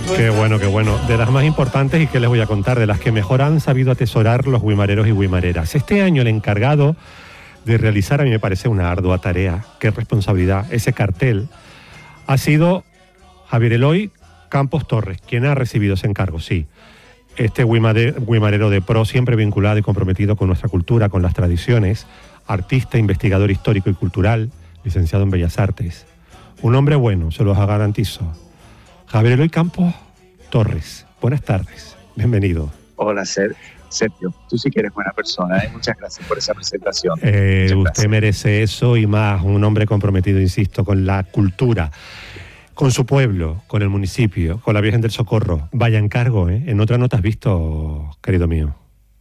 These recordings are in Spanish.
Qué bueno, qué bueno. De las más importantes, y que les voy a contar, de las que mejor han sabido atesorar los guimareros y guimareras. Este año el encargado de realizar, a mí me parece una ardua tarea, qué responsabilidad, ese cartel, ha sido Javier Eloy Campos Torres, quien ha recibido ese encargo, sí. Este guimarero de pro, siempre vinculado y comprometido con nuestra cultura, con las tradiciones, artista, investigador histórico y cultural, licenciado en Bellas Artes. Un hombre bueno, se los garantizo. Javier Eloy Campos Torres, buenas tardes, bienvenido. Hola, Sergio, tú sí que eres buena persona, muchas gracias por esa presentación. Usted merece eso y más, un hombre comprometido, insisto, con la cultura, con su pueblo, con el municipio, con la Virgen del Socorro. Vaya encargo, ¿eh? En otra no te has visto, querido mío.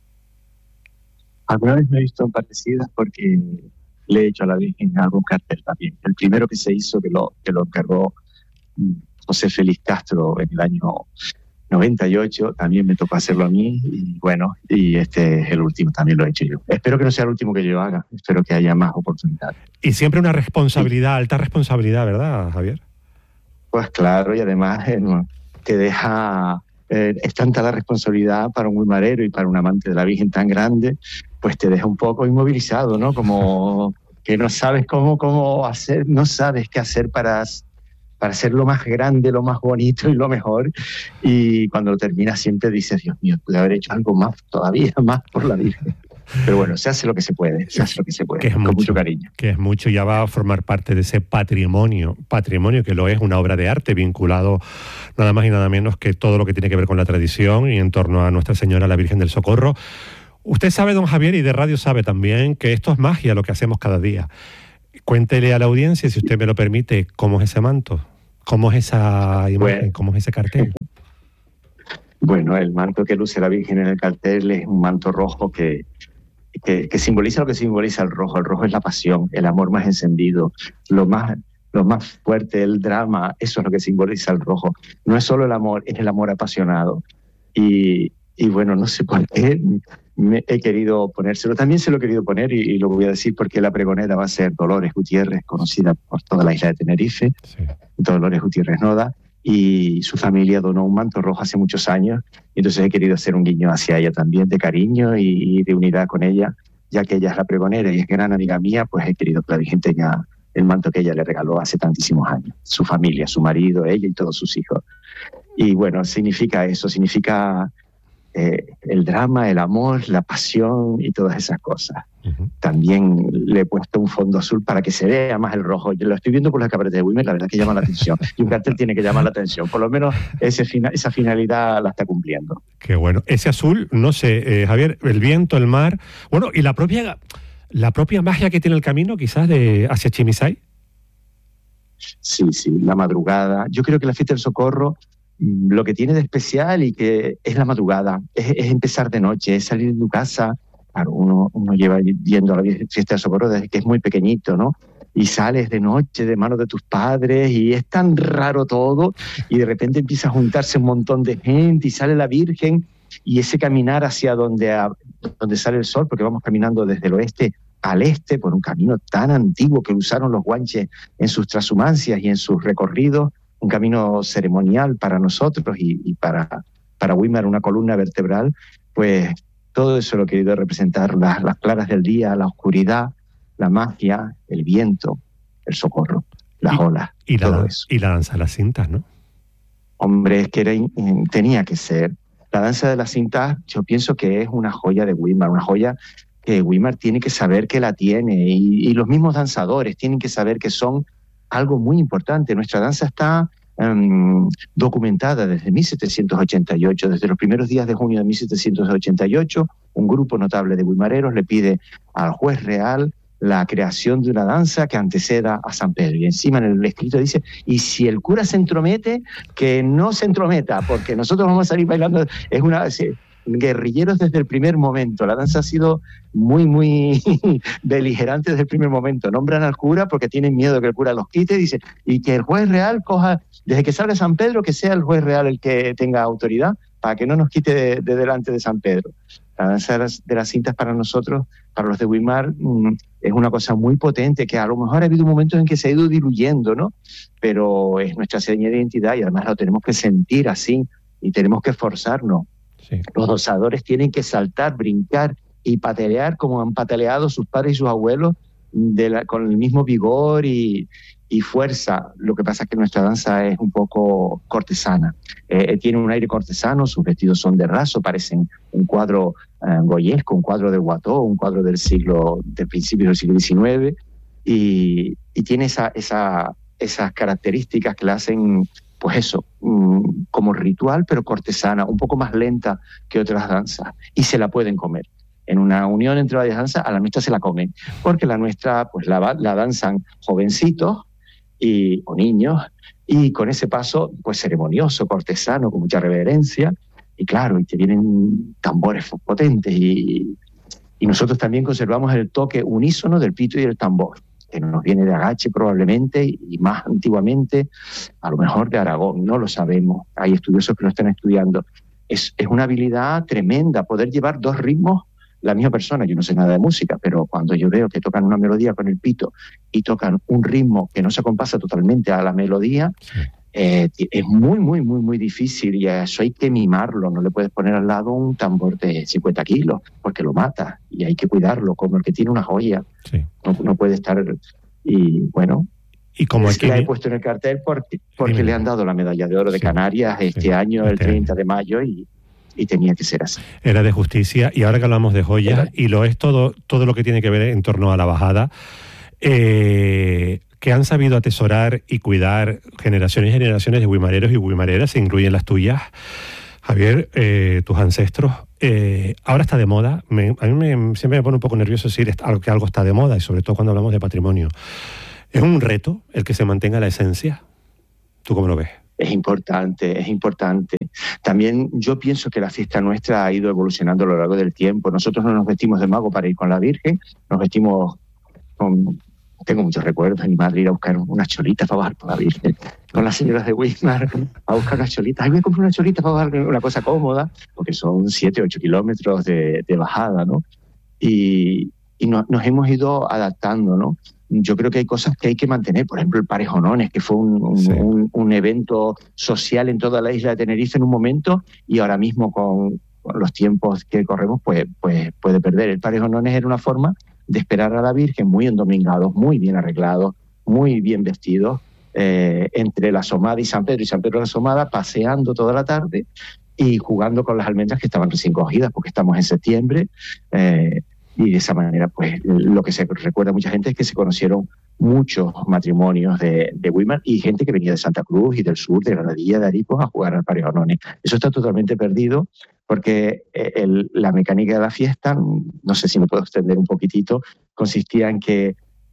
Alguna vez me he visto parecidas porque le he hecho a la Virgen algún cartel también. El primero que se hizo, que lo encargó José Félix Castro en el año 98, también me tocó hacerlo a mí, y bueno, y este es el último, también lo he hecho yo. Espero que no sea el último que yo haga, espero que haya más oportunidades. Y siempre una responsabilidad, sí. Alta responsabilidad, ¿verdad, Javier? Pues claro, y además te deja, es tanta la responsabilidad para un guimarero y para un amante de la Virgen tan grande, pues te deja un poco inmovilizado, ¿no? Como que no sabes cómo hacer, no sabes qué hacer para hacer lo más grande, lo más bonito y lo mejor, y cuando lo terminas siempre dices, Dios mío, pude haber hecho algo más, todavía más por la Virgen. Pero bueno, se hace lo que se puede, con mucho cariño. Que es mucho, ya va a formar parte de ese patrimonio que lo es, una obra de arte vinculado nada más y nada menos que todo lo que tiene que ver con la tradición y en torno a Nuestra Señora la Virgen del Socorro. Usted sabe, don Javier, y de radio sabe también, que esto es magia lo que hacemos cada día. Cuéntele a la audiencia, si usted me lo permite, cómo es ese manto, cómo es esa imagen, cómo es ese cartel. Bueno, el manto que luce la Virgen en el cartel es un manto rojo que simboliza lo que simboliza el rojo. El rojo es la pasión, el amor más encendido, lo más fuerte, el drama. Eso es lo que simboliza el rojo. No es solo el amor, es el amor apasionado. Y bueno, no sé por qué me he querido ponérselo. También se lo he querido poner y lo voy a decir porque la pregonera va a ser Dolores Gutiérrez, conocida por toda la isla de Tenerife, sí. Dolores Gutiérrez Noda, y su familia donó un manto rojo hace muchos años, y entonces he querido hacer un guiño hacia ella también, de cariño y de unidad con ella, ya que ella es la pregonera y es gran amiga mía, pues he querido que la Virgen tenga el manto que ella le regaló hace tantísimos años, su familia, su marido, ella y todos sus hijos. Y bueno, significa eso, significa el drama, el amor, la pasión y todas esas cosas. Uh-huh. También le he puesto un fondo azul para que se vea más el rojo. Yo lo estoy viendo por las cámaras de Wimer, la verdad que llama la atención. Y un cartel tiene que llamar la atención. Por lo menos esa finalidad la está cumpliendo. Qué bueno. Ese azul, no sé, Javier, el viento, el mar, bueno, y la propia magia que tiene el camino, quizás, hacia Chimisay. Sí, la madrugada. Yo creo que la fiesta del Socorro, lo que tiene de especial y que es la madrugada, es empezar de noche, es salir de tu casa. Claro, uno lleva yendo a la fiesta del Socorro desde que es muy pequeñito, ¿no? Y sales de noche de manos de tus padres y es tan raro todo, y de repente empieza a juntarse un montón de gente y sale la Virgen, y ese caminar hacia donde sale el sol, porque vamos caminando desde el oeste al este por un camino tan antiguo que usaron los guanches en sus trashumancias y en sus recorridos, un camino ceremonial para nosotros y para Wimar una columna vertebral, pues todo eso lo he querido representar, las claras del día, la oscuridad, la magia, el viento, el socorro, las olas, todo eso. Y la danza de las cintas, ¿no? Hombre, es que tenía que ser. La danza de las cintas, yo pienso que es una joya de Wimar, una joya que Wimar tiene que saber que la tiene, y los mismos danzadores tienen que saber que son algo muy importante. Nuestra danza está documentada desde 1788, desde los primeros días de junio de 1788, un grupo notable de wimareros le pide al juez real la creación de una danza que anteceda a San Pedro. Y encima en el escrito dice, y si el cura se entromete, que no se entrometa, porque nosotros vamos a salir bailando. Guerrilleros desde el primer momento. La danza ha sido muy, muy beligerante desde el primer momento. Nombran al cura porque tienen miedo de que el cura los quite, dice, y que el juez real coja, desde que salga San Pedro, que sea el juez real el que tenga autoridad, para que no nos quite de delante de San Pedro. La danza de las cintas para nosotros, para los de Wimar, es una cosa muy potente que a lo mejor ha habido momentos en que se ha ido diluyendo, ¿no? Pero es nuestra seña de identidad y además lo tenemos que sentir así y tenemos que esforzarnos. Sí. Los dosadores tienen que saltar, brincar y patalear como han pataleado sus padres y sus abuelos con el mismo vigor y fuerza. Lo que pasa es que nuestra danza es un poco cortesana, tiene un aire cortesano, sus vestidos son de raso, parecen un cuadro goyesco, un cuadro de Watteau, un cuadro del principio del siglo XIX, y tiene esas características que la hacen, pues eso, como ritual, pero cortesana, un poco más lenta que otras danzas, y se la pueden comer. En una unión entre varias danzas, a la nuestra se la comen, porque la nuestra pues la danzan jovencitos o niños, y con ese paso pues ceremonioso, cortesano, con mucha reverencia, y claro, y te vienen tambores potentes, y nosotros también conservamos el toque unísono del pito y del tambor, que nos viene de Agache probablemente, y más antiguamente, a lo mejor de Aragón, no lo sabemos, hay estudiosos que lo están estudiando. Es una habilidad tremenda poder llevar dos ritmos la misma persona. Yo no sé nada de música, pero cuando yo veo que tocan una melodía con el pito y tocan un ritmo que no se compasa totalmente a la melodía, sí. Es muy, muy, muy, muy difícil, y a eso hay que mimarlo. No le puedes poner al lado un tambor de 50 kilos porque lo mata, y hay que cuidarlo como el que tiene una joya. Sí. No puede estar. Y bueno, y como aquí la he puesto en el cartel porque le han dado la medalla de oro de Canarias este año, el 30 de mayo, y tenía que ser así. Era de justicia, y ahora que hablamos de joyas, y lo es todo lo que tiene que ver en torno a la bajada, que han sabido atesorar y cuidar generaciones y generaciones de wimareros y wimareras, se incluyen las tuyas, Javier, tus ancestros. Ahora está de moda, a mí siempre me pone un poco nervioso decir que algo está de moda, y sobre todo cuando hablamos de patrimonio. ¿Es un reto el que se mantenga la esencia? ¿Tú cómo lo ves? Es importante. También yo pienso que la fiesta nuestra ha ido evolucionando a lo largo del tiempo. Nosotros no nos vestimos de mago para ir con la Virgen, nos vestimos con... Tengo muchos recuerdos de mi madre ir a buscar unas cholitas para bajar por la Virgen, con las señoras de Wismar, a buscar unas cholitas. Ay, voy a comprar unas cholitas para bajar, una cosa cómoda, porque son 7 o 8 kilómetros de bajada, ¿no? Y nos hemos ido adaptando, ¿no? Yo creo que hay cosas que hay que mantener, por ejemplo el Parejonones, que fue un evento social en toda la isla de Tenerife en un momento, y ahora mismo con los tiempos que corremos pues puede perder. El Parejonones era una forma de esperar a la Virgen muy endomingados, muy bien arreglados, muy bien vestidos, entre la Asomada y San Pedro de la Asomada, paseando toda la tarde y jugando con las almendras que estaban recién cogidas, porque estamos en septiembre, y de esa manera, pues, lo que se recuerda a mucha gente es que se conocieron muchos matrimonios de Wismar, y gente que venía de Santa Cruz y del sur, de Granadilla, de Aripos, a jugar al Parejonones. Eso está totalmente perdido, porque la mecánica de la fiesta, no sé si me puedo extender un poquitito, consistía en que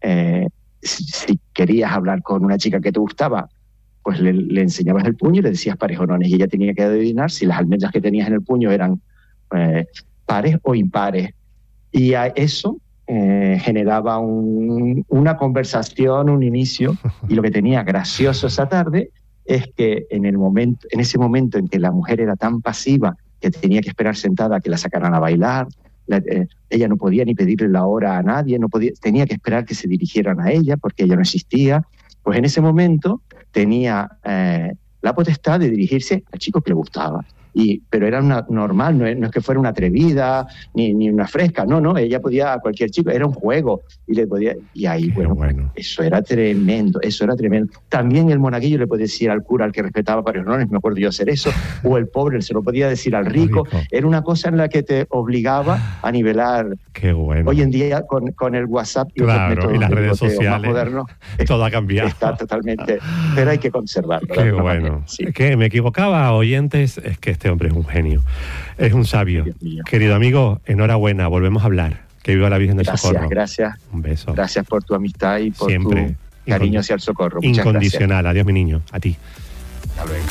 si querías hablar con una chica que te gustaba, pues le enseñabas el puño y le decías Parejonones, y ella tenía que adivinar si las almendras que tenías en el puño eran pares o impares. Y a eso generaba una conversación, un inicio, y lo que tenía gracioso esa tarde es que en ese momento en que la mujer era tan pasiva que tenía que esperar sentada a que la sacaran a bailar, ella no podía ni pedirle la hora a nadie, tenía que esperar que se dirigieran a ella porque ella no existía, pues en ese momento tenía la potestad de dirigirse al chico que le gustaba. Pero era normal, no es que fuera una atrevida ni una fresca, no, ella podía a cualquier chico, era un juego, y ahí, bueno, eso era tremendo. También el monaguillo le podía decir al cura, al que respetaba Parejonones, me acuerdo yo hacer eso, o el pobre se lo podía decir al rico. Era una cosa en la que te obligaba a nivelar. Qué bueno. Hoy en día con el WhatsApp y, claro, y las redes sociales, modernos, todo ha cambiado. Está totalmente, pero hay que conservarlo. Qué bueno. Sí. Que me equivocaba, oyentes, es que este hombre es un genio, es un sabio. Querido amigo, enhorabuena, volvemos a hablar. Que viva la Virgen del Socorro. Gracias. Un beso. Gracias por tu amistad y por siempre tu cariño hacia el Socorro. Muchas incondicional. Gracias. Adiós, mi niño. A ti. Hasta luego.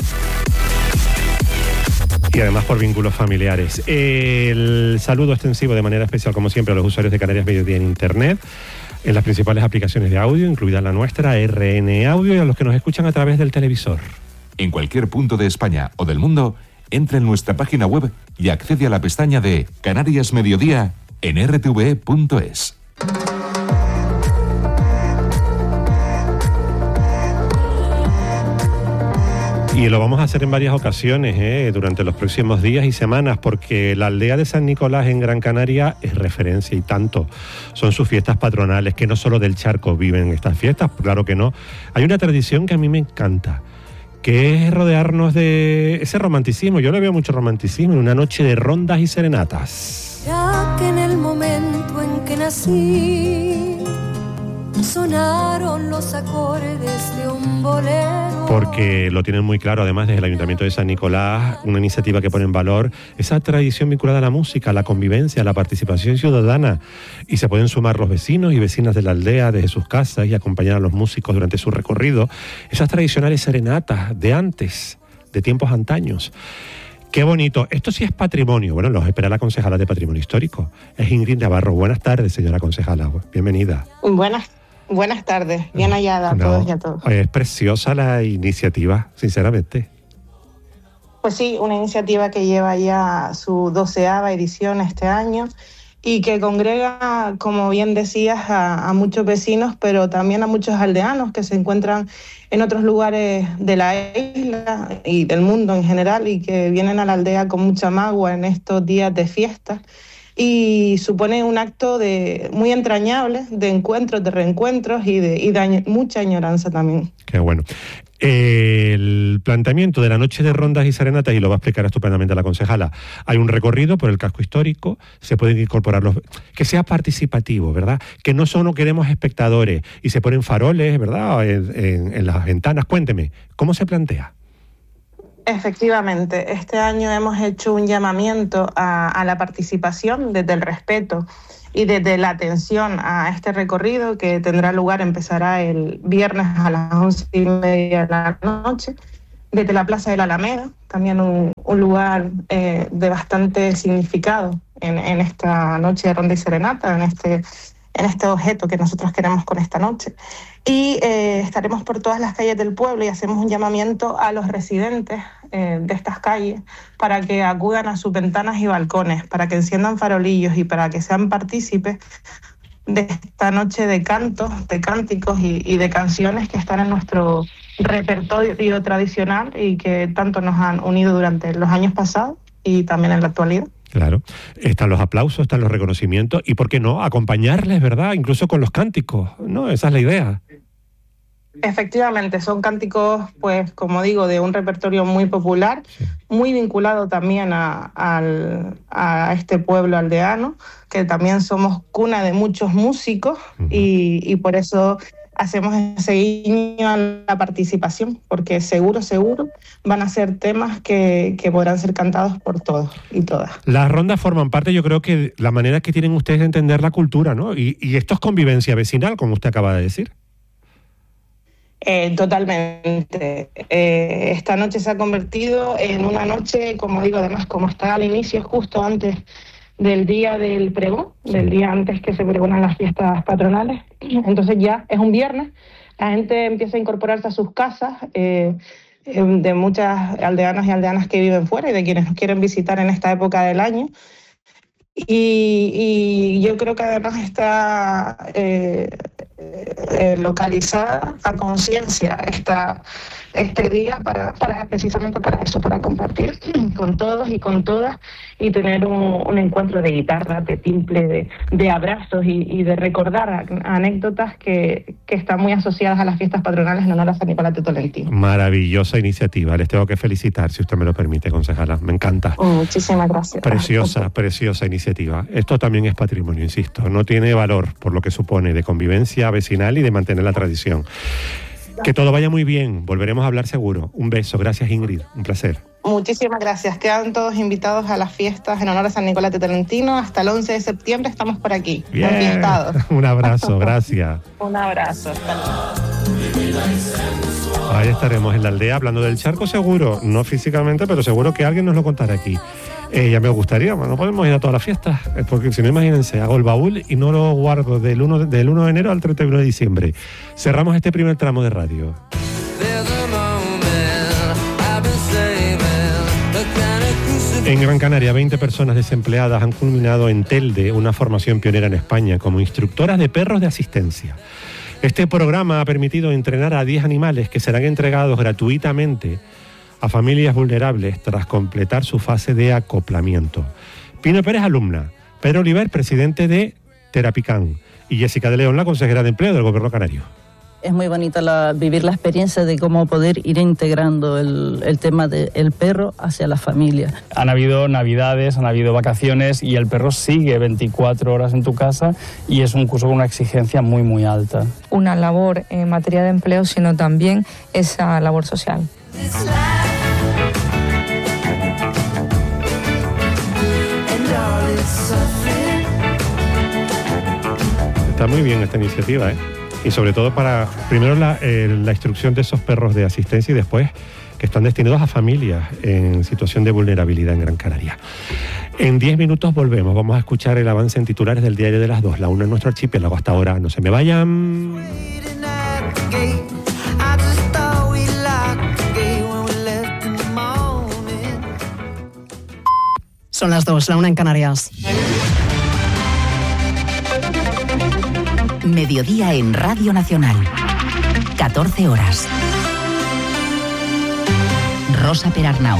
Y además por vínculos familiares. El saludo extensivo de manera especial, como siempre, a los usuarios de Canarias Mediodía en Internet, en las principales aplicaciones de audio, incluida la nuestra, RN Audio, y a los que nos escuchan a través del televisor. En cualquier punto de España o del mundo, entra en nuestra página web y accede a la pestaña de Canarias Mediodía en rtve.es. Y lo vamos a hacer en varias ocasiones, durante los próximos días y semanas, porque la aldea de San Nicolás en Gran Canaria es referencia y tanto. Son sus fiestas patronales, que no solo del charco viven estas fiestas, claro que no. Hay una tradición que a mí me encanta, que es rodearnos de ese romanticismo. Yo le veo mucho romanticismo en una noche de rondas y serenatas. Ya que en el momento en que nací sonaron los acordes de un bolero. Porque lo tienen muy claro, además, desde el Ayuntamiento de San Nicolás, una iniciativa que pone en valor esa tradición vinculada a la música, a la convivencia, a la participación ciudadana. Y se pueden sumar los vecinos y vecinas de la aldea desde sus casas y acompañar a los músicos durante su recorrido. Esas tradicionales serenatas de antes, de tiempos antaños. Qué bonito. Esto sí es patrimonio. Bueno, los espera la concejala de Patrimonio Histórico. Es Ingrid Navarro. Buenas tardes, señora concejala. Bienvenida. Buenas tardes, bien hallada a todos y a todos. Es preciosa la iniciativa, sinceramente. Pues sí, una iniciativa que lleva ya su 12ª edición este año y que congrega, como bien decías, a muchos vecinos, pero también a muchos aldeanos que se encuentran en otros lugares de la isla y del mundo en general y que vienen a la aldea con mucha magua en estos días de fiesta. Y supone un acto muy entrañable de encuentros, de reencuentros y de mucha añoranza también. Qué bueno. El planteamiento de la noche de rondas y serenatas, y lo va a explicar estupendamente la concejala, hay un recorrido por el casco histórico, se pueden incorporar que sea participativo, ¿verdad? Que no solo queremos espectadores y se ponen faroles, ¿verdad? En las ventanas. Cuénteme, ¿cómo se plantea? Efectivamente, este año hemos hecho un llamamiento a la participación desde el respeto y desde la atención a este recorrido que tendrá lugar, empezará el viernes a las 11:30 de la noche, desde la Plaza de la Alameda, también un lugar de bastante significado en esta noche de ronda y serenata, en este objeto que nosotros queremos con esta noche. Y estaremos por todas las calles del pueblo y hacemos un llamamiento a los residentes de estas calles para que acudan a sus ventanas y balcones, para que enciendan farolillos y para que sean partícipes de esta noche de cantos, de cánticos y de canciones que están en nuestro repertorio tradicional y que tanto nos han unido durante los años pasados y también en la actualidad. Claro, están los aplausos, están los reconocimientos y, ¿por qué no?, acompañarles, ¿verdad?, incluso con los cánticos, ¿no? Esa es la idea. Efectivamente, son cánticos, pues, como digo, de un repertorio muy popular, sí, muy vinculado también a este pueblo aldeano, que también somos cuna de muchos músicos, uh-huh, y por eso hacemos ese guiño a la participación, porque seguro van a ser temas que podrán ser cantados por todos y todas. Las rondas forman parte, yo creo, que la manera que tienen ustedes de entender la cultura, ¿no? Y esto es convivencia vecinal, como usted acaba de decir. Totalmente. Esta noche se ha convertido en una noche, como digo, además, como está al inicio, justo antes del día del pregón, del día antes que se pregonan las fiestas patronales. Entonces ya es un viernes, la gente empieza a incorporarse a sus casas, de muchas aldeanas y aldeanas que viven fuera y de quienes nos quieren visitar en esta época del año. Y yo creo que además está localizada a conciencia este día para precisamente para eso, para compartir con todos y con todas y tener un encuentro de guitarra, de timple, de abrazos y de recordar anécdotas que están muy asociadas a las fiestas patronales en honor a San Nicolás de Tolentino. Maravillosa iniciativa, les tengo que felicitar, si usted me lo permite, concejala, me encanta. Muchísimas gracias. Preciosa iniciativa. Esto también es patrimonio, insisto, no tiene valor por lo que supone de convivencia vecinal y de mantener la tradición. Que todo vaya muy bien, volveremos a hablar seguro. Un beso, gracias Ingrid, un placer. Muchísimas gracias, quedan todos invitados a las fiestas en honor a San Nicolás de Tolentino. Hasta el 11 de septiembre estamos por aquí, enfiestados. Un abrazo, gracias. Un abrazo, hasta luego. Ahí estaremos en la aldea hablando del charco seguro, no físicamente, pero seguro que alguien nos lo contará aquí. Ya me gustaría, no podemos ir a todas las fiestas, porque si no, imagínense, hago el baúl y no lo guardo del 1 de enero al 31 de diciembre. Cerramos este primer tramo de radio. En Gran Canaria, 20 personas desempleadas han culminado en Telde una formación pionera en España como instructoras de perros de asistencia. Este programa ha permitido entrenar a 10 animales que serán entregados gratuitamente a familias vulnerables tras completar su fase de acoplamiento. Pino Pérez, alumna. Pedro Oliver, presidente de Terapicán. Y Jessica de León, la consejera de Empleo del Gobierno canario. Es muy bonita vivir la experiencia de cómo poder ir integrando el tema del perro hacia la familia. Han habido navidades, han habido vacaciones y el perro sigue 24 horas en tu casa y es un curso con una exigencia muy, muy alta. Una labor en materia de empleo, sino también esa labor social. Está muy bien esta iniciativa, ¿eh? Y sobre todo para, primero, la instrucción de esos perros de asistencia y después que están destinados a familias en situación de vulnerabilidad en Gran Canaria. En 10 minutos volvemos. Vamos a escuchar el avance en titulares del diario de las 2, la 1 en nuestro archipiélago. Hasta ahora, no se me vayan. Son las 2, la 1 en Canarias. Mediodía en Radio Nacional. 14 horas. Rosa Perarnau.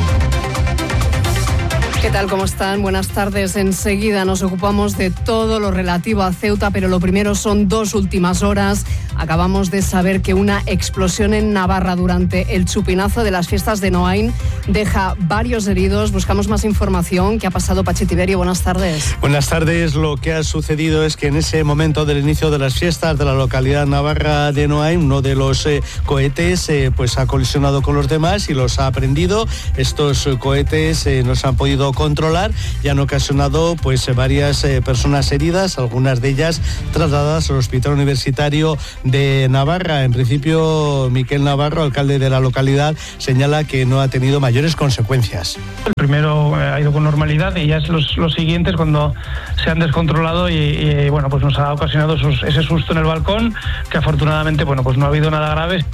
¿Qué tal? ¿Cómo están? Buenas tardes. Enseguida nos ocupamos de todo lo relativo a Ceuta, pero lo primero son 2 últimas horas. Acabamos de saber que una explosión en Navarra durante el chupinazo de las fiestas de Noain deja varios heridos. Buscamos más información. ¿Qué ha pasado, Pachi Tiberio? Buenas tardes. Buenas tardes. Lo que ha sucedido es que en ese momento del inicio de las fiestas de la localidad navarra de Noain, uno de los cohetes pues ha colisionado con los demás y los ha prendido. Estos cohetes no se han podido controlar y han ocasionado pues varias personas heridas, algunas de ellas trasladadas al Hospital Universitario de Navarra. En principio, Miquel Navarro, alcalde de la localidad, señala que no ha tenido mayores consecuencias. El primero ha ido con normalidad y ya es los siguientes cuando se han descontrolado y bueno, pues nos ha ocasionado ese susto en el balcón, que afortunadamente bueno, pues no ha habido nada grave.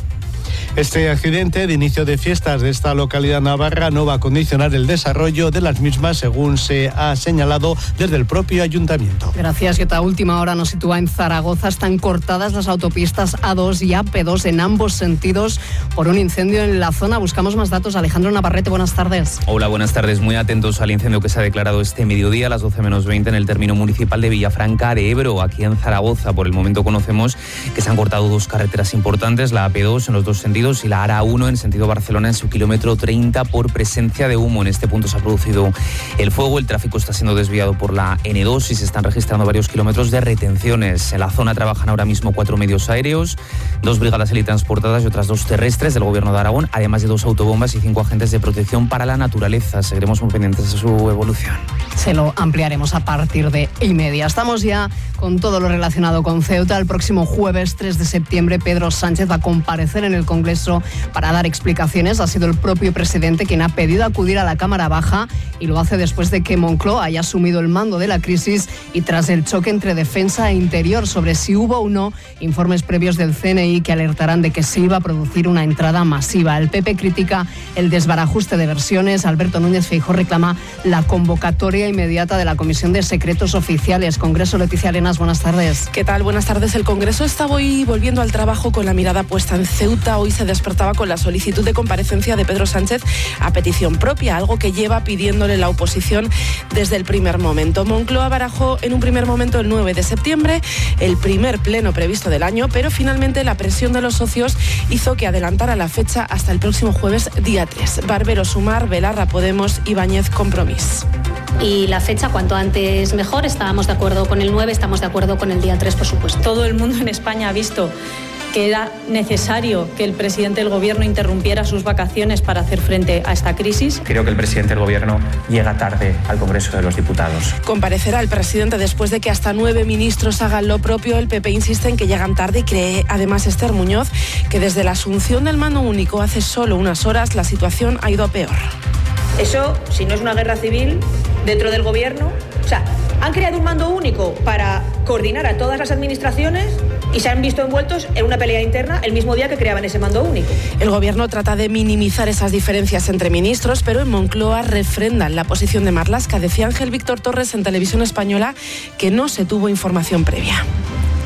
Este accidente de inicio de fiestas de esta localidad navarra no va a condicionar el desarrollo de las mismas, según se ha señalado desde el propio ayuntamiento. Gracias. Y esta última hora nos sitúa en Zaragoza. Están cortadas las autopistas A2 y AP2 en ambos sentidos por un incendio en la zona. Buscamos más datos. Alejandro Navarrete, buenas tardes. Hola, buenas tardes. Muy atentos al incendio que se ha declarado este mediodía a las 12:20 en el término municipal de Villafranca de Ebro, aquí en Zaragoza. Por el momento conocemos que se han cortado 2 carreteras importantes, la AP2 en los 2 sentidos y la ARA1 en sentido Barcelona en su kilómetro 30 por presencia de humo. En este punto se ha producido el fuego, el tráfico está siendo desviado por la N2 y se están registrando varios kilómetros de retenciones. En la zona trabajan ahora mismo 4 medios aéreos, 2 brigadas helitransportadas y otras 2 terrestres del Gobierno de Aragón, además de 2 autobombas y 5 agentes de protección para la naturaleza. Seguiremos muy pendientes de su evolución. Se lo ampliaremos a partir de 1:30. Estamos ya con todo lo relacionado con Ceuta. El próximo jueves 3 de septiembre Pedro Sánchez va a comparecer en el Congreso para dar explicaciones. Ha sido el propio presidente quien ha pedido acudir a la Cámara Baja y lo hace después de que Moncloa haya asumido el mando de la crisis y tras el choque entre defensa e interior sobre si hubo o no informes previos del CNI que alertarán de que se iba a producir una entrada masiva. El PP critica el desbarajuste de versiones. Alberto Núñez Feijóo reclama la convocatoria inmediata de la Comisión de Secretos Oficiales. Congreso, Leticia Arenas, buenas tardes. ¿Qué tal? Buenas tardes. El Congreso está hoy volviendo al trabajo con la mirada puesta en Ceuta. Hoy se despertaba con la solicitud de comparecencia de Pedro Sánchez a petición propia, algo que lleva pidiéndole la oposición desde el primer momento. Moncloa barajó en un primer momento el 9 de septiembre, el primer pleno previsto del año, pero finalmente la presión de los socios hizo que adelantara la fecha hasta el próximo jueves, día 3. Barbero Sumar, Belarra Podemos, Ibáñez Compromís. Y la fecha cuanto antes mejor. Estábamos de acuerdo con el 9, estamos de acuerdo con el día 3, por supuesto. Todo el mundo en España ha visto que era necesario que el presidente del Gobierno interrumpiera sus vacaciones para hacer frente a esta crisis. Creo que el presidente del Gobierno llega tarde al Congreso de los Diputados. Comparecerá el presidente después de que hasta 9 ministros hagan lo propio. El PP insiste en que llegan tarde y cree además Esther Muñoz que desde la asunción del mando único hace solo unas horas la situación ha ido a peor. Eso, si no es una guerra civil dentro del Gobierno, o sea, han creado un mando único para coordinar a todas las administraciones y se han visto envueltos en una pelea interna el mismo día que creaban ese mando único. El Gobierno trata de minimizar esas diferencias entre ministros, pero en Moncloa refrendan la posición de Marlaska. Decía Ángel Víctor Torres en Televisión Española que no se tuvo información previa.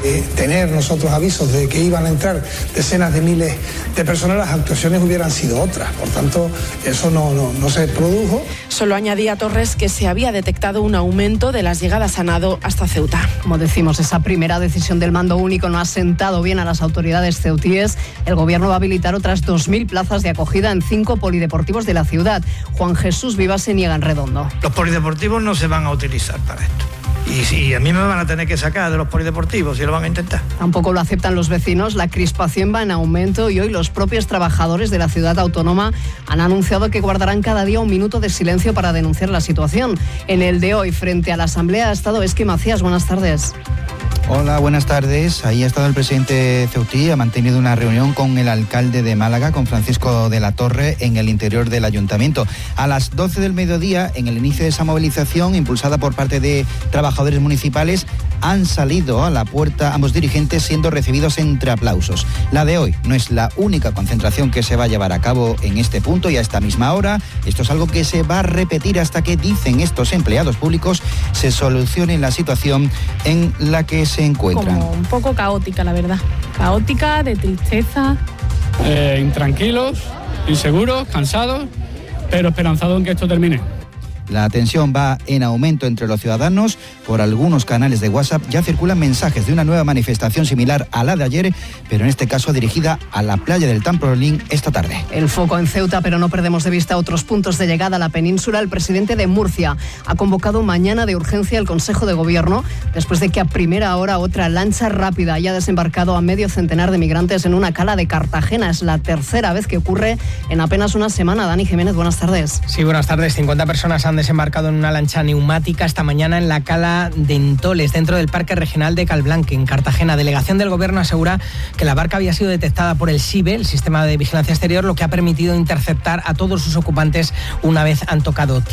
tener nosotros avisos de que iban a entrar decenas de miles de personas, las actuaciones hubieran sido otras. Por tanto, eso no se produjo. Solo añadía Torres que se había detectado un aumento de las llegadas a nado hasta Ceuta. Como decimos, esa primera decisión del mando único no ha sentado bien a las autoridades ceutíes. El gobierno va a habilitar otras 2.000 plazas de acogida en 5 polideportivos de la ciudad. Juan Jesús Vivas se niega en Redondo. Los polideportivos no se van a utilizar para esto. Y a mí me van a tener que sacar de los polideportivos si lo van a intentar. Tampoco lo aceptan los vecinos. La crispación va en aumento y hoy los propios trabajadores de la ciudad autónoma han anunciado que guardarán cada día un minuto de silencio para denunciar la situación. En el de hoy, frente a la Asamblea, ha estado Esqui Macías. Buenas tardes. Hola, buenas tardes. Ahí ha estado el presidente ceutí, ha mantenido una reunión con el alcalde de Málaga, con Francisco de la Torre, en el interior del ayuntamiento. A las 12 del mediodía, en el inicio de esa movilización, impulsada por parte de trabajadores municipales, han salido a la puerta ambos dirigentes siendo recibidos entre aplausos. La de hoy no es la única concentración que se va a llevar a cabo en este punto y a esta misma hora. Esto es algo que se va a repetir hasta que, dicen estos empleados públicos, se solucione la situación en la que se encuentran. Como un poco caótica, la verdad. Caótica, de tristeza. Intranquilos, inseguros, cansados, pero esperanzados en que esto termine. La tensión va en aumento entre los ciudadanos. Por algunos canales de WhatsApp ya circulan mensajes de una nueva manifestación similar a la de ayer, pero en este caso dirigida a la playa del Tampolín esta tarde. El foco en Ceuta, pero no perdemos de vista otros puntos de llegada a la península. El presidente de Murcia ha convocado mañana de urgencia el Consejo de Gobierno después de que a primera hora otra lancha rápida haya desembarcado a medio centenar de migrantes en una cala de Cartagena. Es la tercera vez que ocurre en apenas una semana. Dani Jiménez, buenas tardes. Sí, buenas tardes. 50 personas han desembarcado en una lancha neumática esta mañana en la cala de Entoles, dentro del Parque Regional de Calblanque, en Cartagena. Delegación del Gobierno asegura que la barca había sido detectada por el SIBE, el Sistema de Vigilancia Exterior, lo que ha permitido interceptar a todos sus ocupantes una vez han tocado tierra.